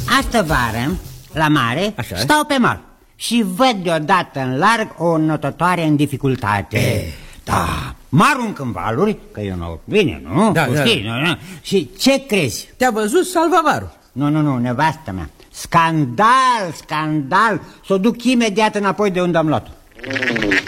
Astă vară, la mare, Așa. stau pe mal și văd deodată în larg o notătoare în dificultate. Da, mă arunc în valuri, că eu nu bine, nu? Da, Știi, da. nu? Și ce crezi? Te-a văzut salvavaru. Nu, nevastă mea. Scandal, s-o duc imediat înapoi de unde am luat-o.